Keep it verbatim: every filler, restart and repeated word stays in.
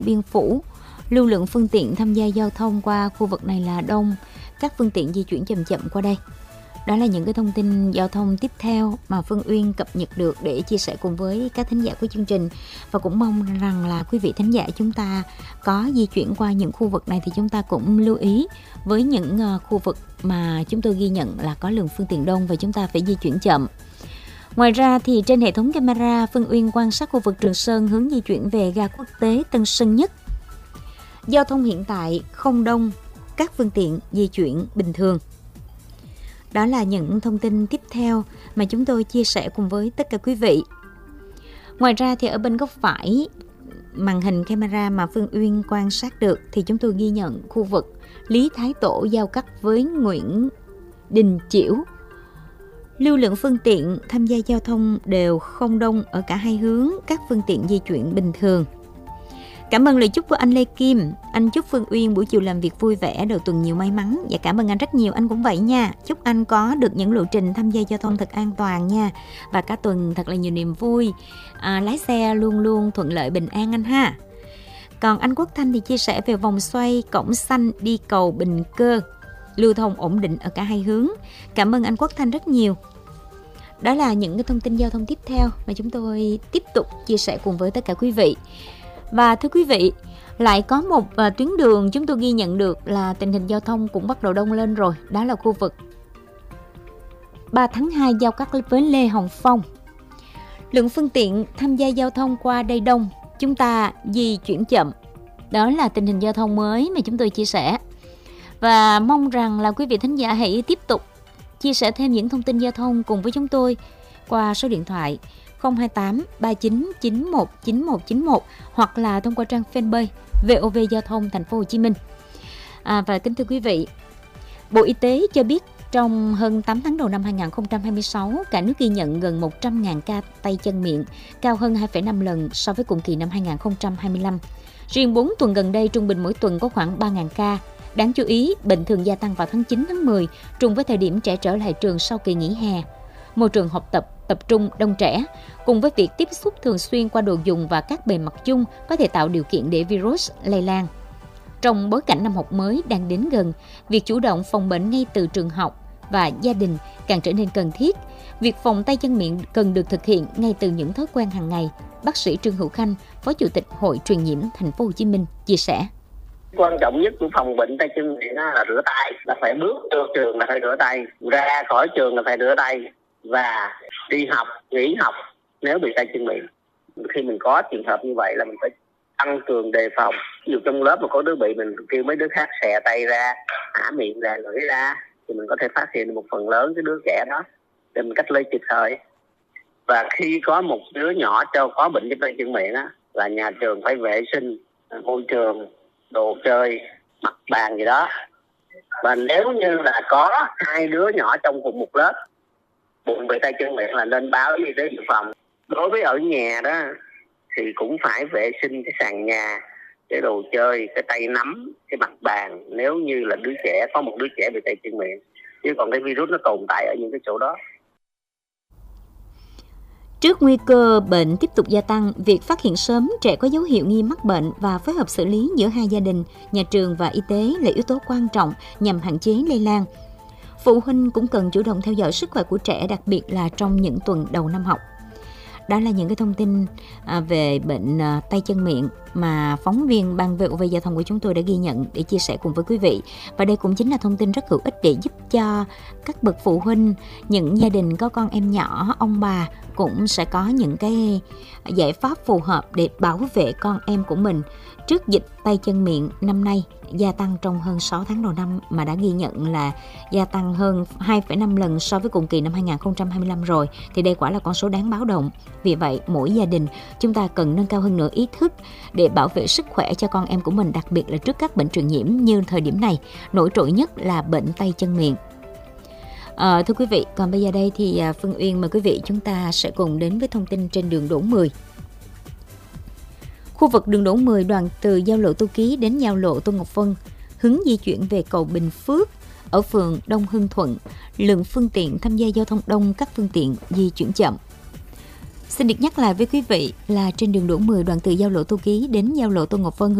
Biên Phủ. Lưu lượng phương tiện tham gia giao thông qua khu vực này là đông, các phương tiện di chuyển chậm chậm qua đây. Đó là những cái thông tin giao thông tiếp theo mà Phương Uyên cập nhật được để chia sẻ cùng với các thính giả của chương trình. Và cũng mong rằng là quý vị thính giả chúng ta có di chuyển qua những khu vực này thì chúng ta cũng lưu ý với những khu vực mà chúng tôi ghi nhận là có lượng phương tiện đông và chúng ta phải di chuyển chậm. Ngoài ra thì trên hệ thống camera, Phương Uyên quan sát khu vực Trường Sơn hướng di chuyển về ga quốc tế Tân Sơn Nhất. Giao thông hiện tại không đông, các phương tiện di chuyển bình thường. Đó là những thông tin tiếp theo mà chúng tôi chia sẻ cùng với tất cả quý vị. Ngoài ra thì ở bên góc phải màn hình camera mà Phương Uyên quan sát được thì chúng tôi ghi nhận khu vực Lý Thái Tổ giao cắt với Nguyễn Đình Chiểu. Lưu lượng phương tiện tham gia giao thông đều không đông ở cả hai hướng, các phương tiện di chuyển bình thường. Cảm ơn lời chúc của anh Lê Kim. Anh chúc Phương Uyên buổi chiều làm việc vui vẻ, đầu tuần nhiều may mắn. Và cảm ơn anh rất nhiều, anh cũng vậy nha. Chúc anh có được những lộ trình tham gia giao thông thật an toàn nha. Và cả tuần thật là nhiều niềm vui. À, lái xe luôn luôn thuận lợi bình an anh ha. Còn anh Quốc Thanh thì chia sẻ về vòng xoay Cổng Xanh đi cầu Bình Cơ. Lưu thông ổn định ở cả hai hướng. Cảm ơn anh Quốc Thanh rất nhiều. Đó là những cái thông tin giao thông tiếp theo mà chúng tôi tiếp tục chia sẻ cùng với tất cả quý vị. Và thưa quý vị, lại có một uh, tuyến đường chúng tôi ghi nhận được là tình hình giao thông cũng bắt đầu đông lên rồi. Đó là khu vực ba tháng hai giao cắt với Lê Hồng Phong. Lượng phương tiện tham gia giao thông qua đây đông, chúng ta di chuyển chậm. Đó là tình hình giao thông mới mà chúng tôi chia sẻ. Và mong rằng là quý vị thính giả hãy tiếp tục chia sẻ thêm những thông tin giao thông cùng với chúng tôi qua số điện thoại không hai tám ba chín chín một chín một chín một hoặc là thông qua trang fanpage vê o vê Giao thông Thành phố Hồ Chí Minh. À, và kính thưa quý vị, Bộ Y tế cho biết trong hơn tám tháng đầu năm hai không hai sáu, cả nước ghi nhận gần một trăm nghìn ca tay chân miệng, cao hơn hai phẩy năm lần so với cùng kỳ năm hai không hai lăm. Riêng bốn tuần gần đây, trung bình mỗi tuần có khoảng ba nghìn ca. Đáng chú ý, bệnh thường gia tăng vào tháng chín, tháng mười, trùng với thời điểm trẻ trở lại trường sau kỳ nghỉ hè. Môi trường học tập tập trung đông trẻ, cùng với việc tiếp xúc thường xuyên qua đồ dùng và các bề mặt chung có thể tạo điều kiện để virus lây lan. Trong bối cảnh năm học mới đang đến gần, việc chủ động phòng bệnh ngay từ trường học và gia đình càng trở nên cần thiết. Việc phòng tay chân miệng cần được thực hiện ngay từ những thói quen hàng ngày. Bác sĩ Trương Hữu Khanh, Phó Chủ tịch Hội Truyền nhiễm Thành phố Hồ Chí Minh chia sẻ. Quan trọng nhất của phòng bệnh tay chân miệng là rửa tay, là phải bước vô trường là phải rửa tay, ra khỏi trường là phải rửa tay, và đi học, nghỉ học nếu bị tay chân miệng. Khi mình có trường hợp như vậy là mình phải tăng cường đề phòng. Ví dụ trong lớp mà có đứa bị, mình kêu mấy đứa khác xè tay ra, hả miệng ra, lưỡi ra, thì mình có thể phát hiện được một phần lớn cái đứa trẻ đó để mình cách ly kịp thời. Và khi có một đứa nhỏ cho có bệnh tay chân miệng á, là nhà trường phải vệ sinh môi trường, đồ chơi, mặt bàn gì đó. Và nếu như là có hai đứa nhỏ trong cùng một lớp bụng bị tay chân miệng là nên báo với y tế dự phòng. Đối với ở nhà đó thì cũng phải vệ sinh cái sàn nhà, cái đồ chơi, cái tay nắm, cái mặt bàn nếu như là đứa trẻ, có một đứa trẻ bị tay chân miệng. Chứ còn cái virus nó tồn tại ở những cái chỗ đó. Trước nguy cơ bệnh tiếp tục gia tăng, việc phát hiện sớm trẻ có dấu hiệu nghi mắc bệnh và phối hợp xử lý giữa hai gia đình, nhà trường và y tế là yếu tố quan trọng nhằm hạn chế lây lan. Phụ huynh cũng cần chủ động theo dõi sức khỏe của trẻ, đặc biệt là trong những tuần đầu năm học. Đó là những cái thông tin về bệnh tay chân miệng mà phóng viên ban vê o vê Giao thông của chúng tôi đã ghi nhận để chia sẻ cùng với quý vị. Và đây cũng chính là thông tin rất hữu ích để giúp cho các bậc phụ huynh, những gia đình có con em nhỏ, ông bà cũng sẽ có những cái giải pháp phù hợp để bảo vệ con em của mình trước dịch tay chân miệng năm nay gia tăng trong hơn sáu tháng đầu năm, mà đã ghi nhận là gia tăng hơn hai phẩy năm lần so với cùng kỳ năm hai không hai lăm rồi. Thì đây quả là con số đáng báo động. Vì vậy, mỗi gia đình chúng ta cần nâng cao hơn nữa ý thức để bảo vệ sức khỏe cho con em của mình, đặc biệt là trước các bệnh truyền nhiễm như thời điểm này, nổi trội nhất là bệnh tay chân miệng. À, thưa quý vị, còn bây giờ đây thì Phương Uyên mời quý vị chúng ta sẽ cùng đến với thông tin trên đường Đỗ mười. Khu vực đường Đỗ mười đoạn từ giao lộ Tô Ký đến giao lộ Tô Ngọc Vân, hướng di chuyển về cầu Bình Phước ở phường Đông Hưng Thuận, lượng phương tiện tham gia giao thông đông, các phương tiện di chuyển chậm. Xin được nhắc lại với quý vị là trên đường Đỗ Mười đoạn từ giao lộ Tô Ký đến giao lộ Tô Ngọc Vân,